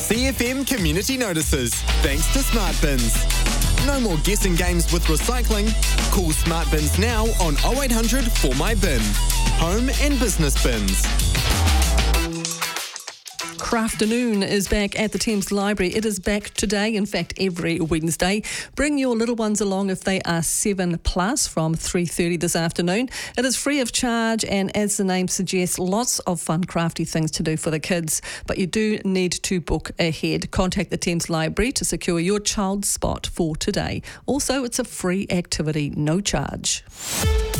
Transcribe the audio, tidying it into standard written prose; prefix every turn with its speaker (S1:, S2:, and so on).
S1: CFM community notices, thanks to Smart Bins. No more guessing games with recycling. Call Smart Bins now on 0800 for my bin. Home and business bins.
S2: Crafternoon is back at the Thames Library. It is back today, in fact every Wednesday. Bring your little ones along if they are 7 plus from 3:30 this afternoon. It is free of charge, and as the name suggests, lots of fun crafty things to do for the kids. But you do need to book ahead. Contact the Thames Library to secure your child's spot for today. Also, it's a free activity, no charge.